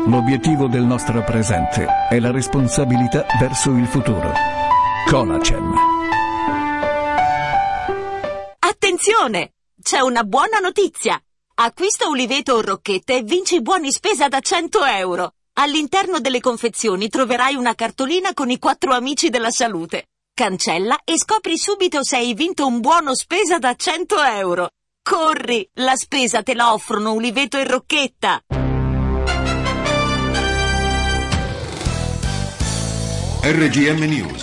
L'obiettivo del nostro presente è la responsabilità verso il futuro. Conacem. Attenzione! C'è una buona notizia! Acquista uliveto o rocchette e vinci buoni spesa da 100 euro. All'interno delle confezioni troverai una cartolina con i 4 amici della salute. Cancella e scopri subito se hai vinto un buono spesa da 100 euro. Corri! La spesa te la offrono uliveto e rocchetta! RGM News.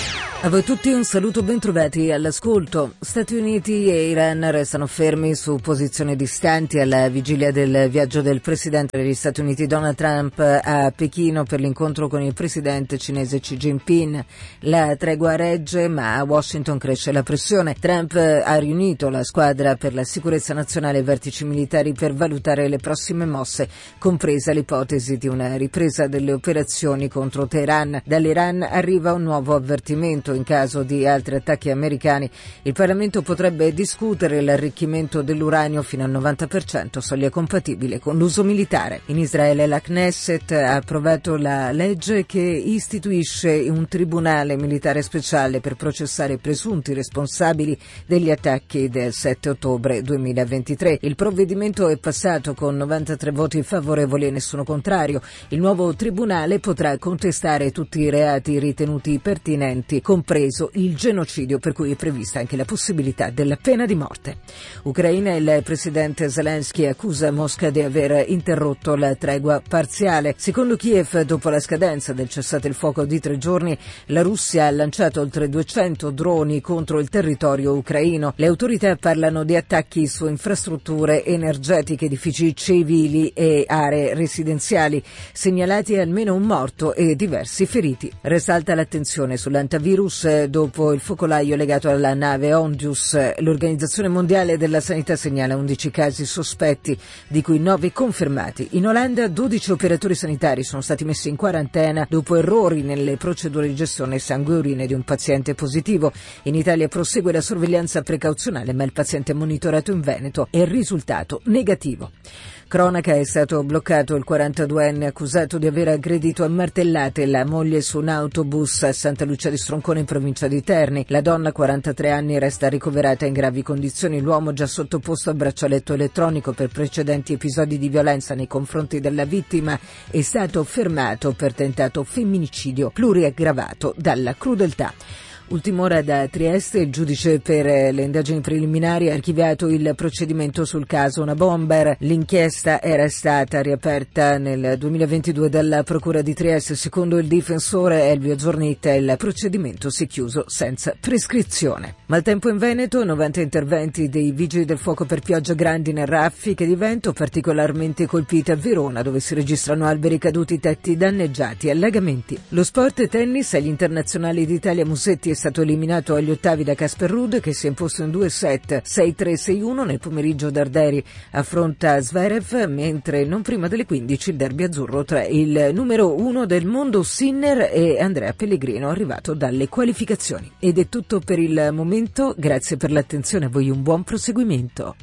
A voi tutti un saluto, bentrovati all'ascolto. Stati Uniti e Iran restano fermi su posizioni distanti alla vigilia del viaggio del presidente degli Stati Uniti Donald Trump a Pechino per l'incontro con il presidente cinese Xi Jinping. La tregua regge, ma a Washington cresce la pressione. Trump ha riunito la squadra per la sicurezza nazionale e vertici militari per valutare le prossime mosse, compresa l'ipotesi di una ripresa delle operazioni contro Teheran. Dall'Iran arriva un nuovo avvertimento. In caso di altri attacchi americani, il Parlamento potrebbe discutere l'arricchimento dell'uranio fino al 90%, soglia compatibile con l'uso militare. In Israele la Knesset ha approvato la legge che istituisce un tribunale militare speciale per processare presunti responsabili degli attacchi del 7 ottobre 2023. Il provvedimento è passato con 93 voti favorevoli e nessuno contrario. Il nuovo tribunale potrà contestare tutti i reati ritenuti pertinenti, compreso il genocidio, per cui è prevista anche la possibilità della pena di morte. Ucraina, il presidente Zelensky accusa Mosca di aver interrotto la tregua parziale. Secondo Kiev, dopo la scadenza del cessate il fuoco di 3 giorni, la Russia ha lanciato oltre 200 droni contro il territorio ucraino. Le autorità parlano di attacchi su infrastrutture energetiche, edifici civili e aree residenziali, segnalati almeno un morto e diversi feriti. Risalta l'attenzione sull'antivirus dopo il focolaio legato alla nave Ondius. L'Organizzazione Mondiale della Sanità segnala 11 casi sospetti, di cui 9 confermati. In Olanda 12 operatori sanitari sono stati messi in quarantena dopo errori nelle procedure di gestione sangue e urine di un paziente positivo. In Italia prosegue la sorveglianza precauzionale, ma il paziente monitorato in Veneto è risultato negativo. Cronaca: è stato bloccato il 42enne accusato di aver aggredito a martellate la moglie su un autobus a Santa Lucia di Stroncone in provincia di Terni. La donna, 43 anni, resta ricoverata in gravi condizioni. L'uomo, già sottoposto a braccialetto elettronico per precedenti episodi di violenza nei confronti della vittima, è stato fermato per tentato femminicidio pluriaggravato dalla crudeltà. Ultima ora da Trieste, il giudice per le indagini preliminari ha archiviato il procedimento sul caso Una Bomber. L'inchiesta era stata riaperta nel 2022 dalla Procura di Trieste. Secondo il difensore Elvio Zornitta, il procedimento si è chiuso senza prescrizione. Maltempo in Veneto, 90 interventi dei vigili del fuoco per pioggia, grandine e raffiche di vento, particolarmente colpite a Verona, dove si registrano alberi caduti, tetti danneggiati e allagamenti. Lo sport tennis, agli internazionali d'Italia Musetti è stato eliminato agli ottavi da Casper Ruud, che si è imposto in 2 set, 6-3, 6-1. Nel pomeriggio Darderi affronta Zverev, mentre non prima delle 15 il derby azzurro tra il numero 1 del mondo Sinner e Andrea Pellegrino, arrivato dalle qualificazioni. Ed è tutto per il momento, grazie per l'attenzione, a voi un buon proseguimento.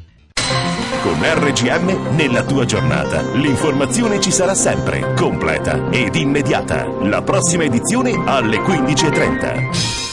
Con RGM nella tua giornata l'informazione ci sarà sempre, completa ed immediata. La prossima edizione alle 15:30.